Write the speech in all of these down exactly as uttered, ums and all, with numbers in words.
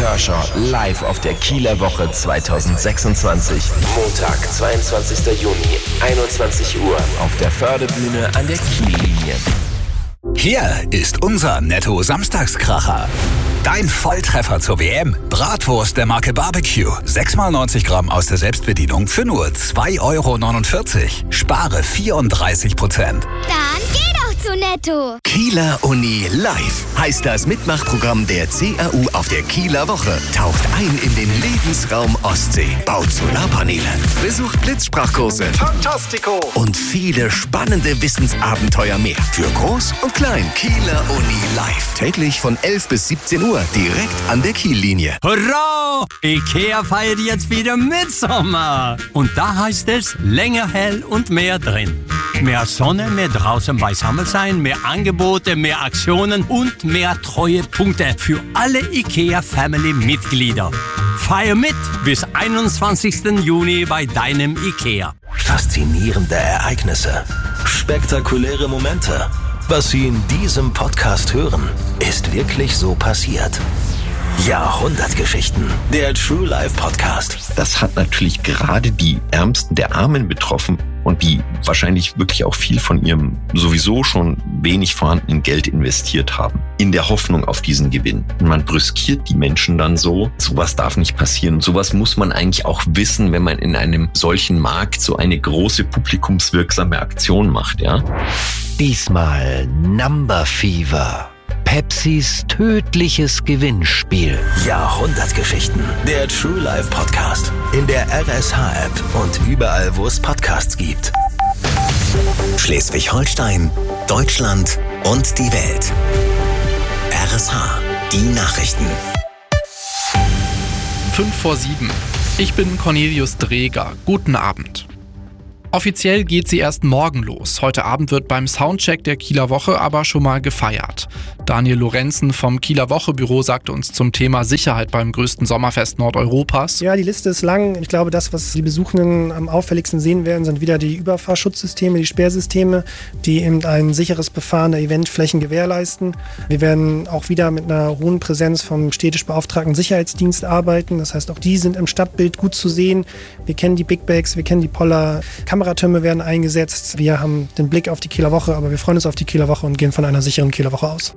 Kershaw live auf der Kieler Woche zwanzig sechsundzwanzig. Montag, zweiundzwanzigster Juni, einundzwanzig Uhr auf der Förderbühne an der Kiellinie. Hier ist unser Netto-Samstagskracher. Dein Volltreffer zur W M. Bratwurst der Marke Barbecue. sechs mal neunzig Gramm aus der Selbstbedienung für nur zwei Euro neunundvierzig. Spare vierunddreißig Prozent. Dann geh doch zu Netto. Kieler Uni Live heißt das Mitmachprogramm der C A U auf der Kieler Woche. Taucht ein in den Lebensraum Ostsee. Baut Solarpaneele. Besucht Blitzsprachkurse. Fantastico. Und viele spannende Wissensabenteuer mehr. Für Groß und Klein. Kieler Uni Live. Täglich von elf bis siebzehn Uhr. Direkt an der Kiellinie. Hurra! IKEA feiert jetzt wieder Mitsommer. Und da heißt es länger hell und mehr drin. Mehr Sonne, mehr draußen beisammen sein, mehr Angebote, mehr Aktionen und mehr Treuepunkte für alle IKEA-Family-Mitglieder. Feier mit bis einundzwanzigsten Juni bei deinem IKEA. Faszinierende Ereignisse, spektakuläre Momente. Was Sie in diesem Podcast hören, ist wirklich so passiert. Jahrhundertgeschichten, der True Life Podcast. Das hat natürlich gerade die Ärmsten der Armen betroffen und die wahrscheinlich wirklich auch viel von ihrem sowieso schon wenig vorhandenen Geld investiert haben, in der Hoffnung auf diesen Gewinn. Und man brüskiert die Menschen dann so, sowas darf nicht passieren. Sowas muss man eigentlich auch wissen, wenn man in einem solchen Markt so eine große publikumswirksame Aktion macht, ja. Diesmal Number Fever. Pepsis tödliches Gewinnspiel. Jahrhundertgeschichten, der True Life Podcast. In der R S H-App und überall, wo es Podcasts gibt. Schleswig-Holstein, Deutschland und die Welt. R S H, die Nachrichten. Fünf vor sieben. Ich bin Cornelius Dreger. Guten Abend. Offiziell geht sie erst morgen los. Heute Abend wird beim Soundcheck der Kieler Woche aber schon mal gefeiert. Daniel Lorenzen vom Kieler Woche-Büro sagte uns zum Thema Sicherheit beim größten Sommerfest Nordeuropas. Ja, die Liste ist lang. Ich glaube, das, was die Besuchenden am auffälligsten sehen werden, sind wieder die Überfahrschutzsysteme, die Sperrsysteme, die eben ein sicheres Befahren der Eventflächen gewährleisten. Wir werden auch wieder mit einer hohen Präsenz vom städtisch beauftragten Sicherheitsdienst arbeiten. Das heißt, auch die sind im Stadtbild gut zu sehen. Wir kennen die Big Bags, wir kennen die Poller. Kameratürme werden eingesetzt. Wir haben den Blick auf die Kieler Woche, aber wir freuen uns auf die Kieler Woche und gehen von einer sicheren Kieler Woche aus.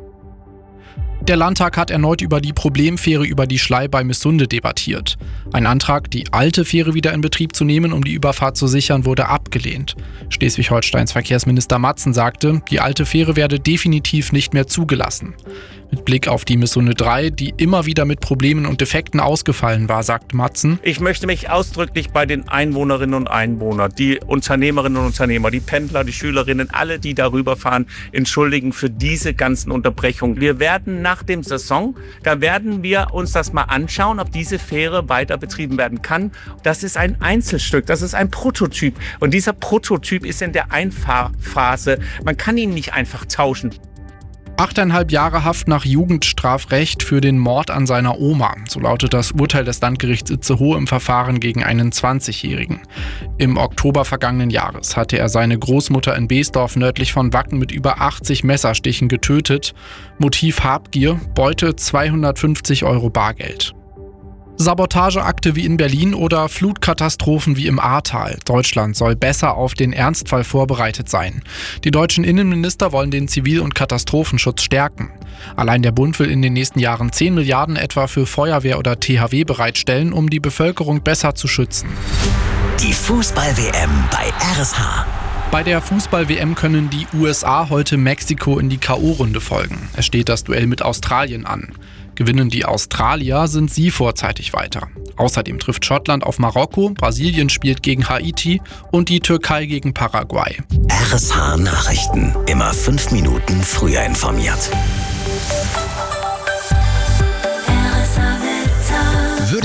Der Landtag hat erneut über die Problemfähre über die Schlei bei Missunde debattiert. Ein Antrag, die alte Fähre wieder in Betrieb zu nehmen, um die Überfahrt zu sichern, wurde abgelehnt. Schleswig-Holsteins Verkehrsminister Matzen sagte, die alte Fähre werde definitiv nicht mehr zugelassen. Mit Blick auf die Missunde drei, die immer wieder mit Problemen und Defekten ausgefallen war, sagt Matzen: Ich möchte mich ausdrücklich bei den Einwohnerinnen und Einwohnern, die Unternehmerinnen und Unternehmer, die Pendler, die Schülerinnen, alle, die darüber fahren, entschuldigen für diese ganzen Unterbrechungen. Wir werden nach dem Saison, da werden wir uns das mal anschauen, ob diese Fähre weiter betrieben werden kann. Das ist ein Einzelstück, das ist ein Prototyp. Und dieser Prototyp ist in der Einfahrphase. Man kann ihn nicht einfach tauschen. Achteinhalb Jahre Haft nach Jugendstrafrecht für den Mord an seiner Oma. So lautet das Urteil des Landgerichts Itzehoe im Verfahren gegen einen zwanzigjährigen. Im Oktober vergangenen Jahres hatte er seine Großmutter in Beesdorf nördlich von Wacken mit über achtzig Messerstichen getötet. Motiv Habgier, Beute zweihundertfünfzig Euro Bargeld. Sabotageakte wie in Berlin oder Flutkatastrophen wie im Ahrtal. Deutschland soll besser auf den Ernstfall vorbereitet sein. Die deutschen Innenminister wollen den Zivil- und Katastrophenschutz stärken. Allein der Bund will in den nächsten Jahren zehn Milliarden etwa für Feuerwehr oder T H W bereitstellen, um die Bevölkerung besser zu schützen. Die Fußball-W M bei R S H. Bei der Fußball-W M können die U S A heute Mexiko in die K O-Runde folgen. Es steht das Duell mit Australien an. Gewinnen die Australier, sind sie vorzeitig weiter. Außerdem trifft Schottland auf Marokko, Brasilien spielt gegen Haiti und die Türkei gegen Paraguay. R S H Nachrichten. Immer fünf Minuten früher informiert. Würde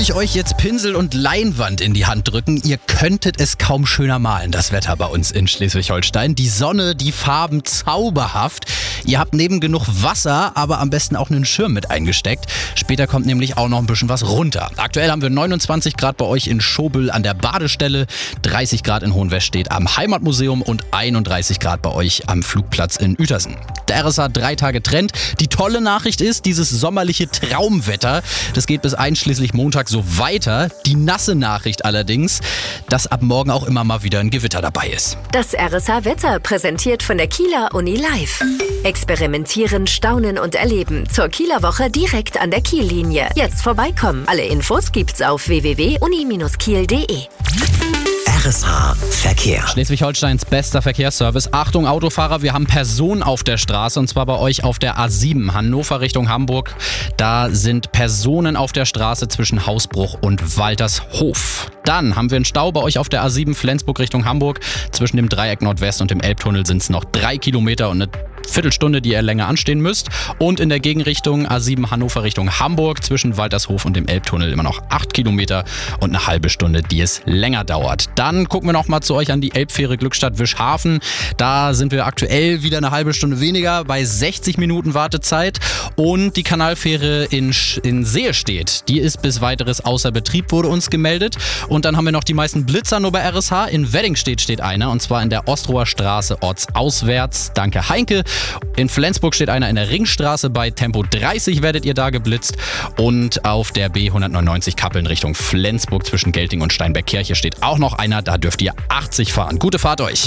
ich euch jetzt Pinsel und Leinwand in die Hand drücken. Ihr könntet es kaum schöner malen, das Wetter bei uns in Schleswig-Holstein. Die Sonne, die Farben zauberhaft. Ihr habt neben genug Wasser, aber am besten auch einen Schirm mit eingesteckt. Später kommt nämlich auch noch ein bisschen was runter. Aktuell haben wir neunundzwanzig Grad bei euch in Schobel an der Badestelle, dreißig Grad in Hohenwestedt am Heimatmuseum und einunddreißig Grad bei euch am Flugplatz in Uetersen. Der R S A drei Tage Trend. Die tolle Nachricht ist, dieses sommerliche Traumwetter, das geht bis einschließlich Montag so weiter. Die nasse Nachricht allerdings, dass ab morgen auch immer mal wieder ein Gewitter dabei ist. Das R S A-Wetter präsentiert von der Kieler Uni Live. Experimentieren, staunen und erleben. Zur Kieler Woche direkt an der Kiellinie. Jetzt vorbeikommen. Alle Infos gibt's auf w w w punkt uni Bindestrich kiel punkt de. R S H Verkehr. Schleswig-Holsteins bester Verkehrsservice. Achtung Autofahrer, wir haben Personen auf der Straße und zwar bei euch auf der A sieben Hannover Richtung Hamburg. Da sind Personen auf der Straße zwischen Hausbruch und Waltershof. Dann haben wir einen Stau bei euch auf der A sieben Flensburg Richtung Hamburg. Zwischen dem Dreieck Nordwest und dem Elbtunnel sind es noch drei Kilometer und eine Viertelstunde, die ihr länger anstehen müsst. Und in der Gegenrichtung A sieben Hannover Richtung Hamburg zwischen Waltershof und dem Elbtunnel immer noch acht Kilometer und eine halbe Stunde, die es länger dauert. Dann gucken wir noch mal zu euch an die Elbfähre Glückstadt-Wischhafen. Da sind wir aktuell wieder eine halbe Stunde weniger bei sechzig Minuten Wartezeit. Und die Kanalfähre in, in Seestedt, die ist bis weiteres außer Betrieb, wurde uns gemeldet. Und dann haben wir noch die meisten Blitzer nur bei R S H. In Weddingstedt steht einer und zwar in der Ostrower Straße ortsauswärts. Danke Heinke. In Flensburg steht einer in der Ringstraße, bei Tempo dreißig werdet ihr da geblitzt. Und auf der B hundertneunundneunzig Kappeln Richtung Flensburg zwischen Gelting und Steinbergkirche steht auch noch einer, da dürft ihr achtzig fahren. Gute Fahrt euch!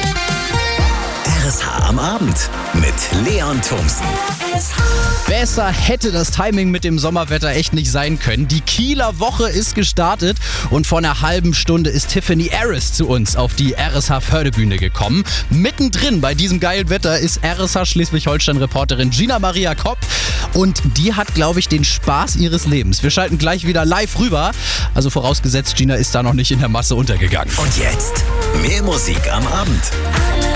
R S H am Abend mit Leon Thomsen. Besser hätte das Timing mit dem Sommerwetter echt nicht sein können. Die Kieler Woche ist gestartet und vor einer halben Stunde ist Tiffany Harris zu uns auf die R S H-Fördebühne gekommen. Mittendrin bei diesem geilen Wetter ist R S H Schleswig-Holstein-Reporterin Gina Maria Kopp und die hat, glaube ich, den Spaß ihres Lebens. Wir schalten gleich wieder live rüber, also vorausgesetzt, Gina ist da noch nicht in der Masse untergegangen. Und jetzt mehr Musik am Abend.